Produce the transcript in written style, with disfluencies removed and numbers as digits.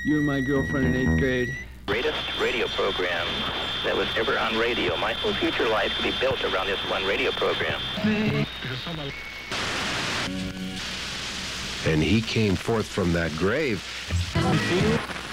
You and my girlfriend in 8th grade. Greatest radio program that was ever on radio. My whole future life could be built around this one radio program. And he came forth from that grave.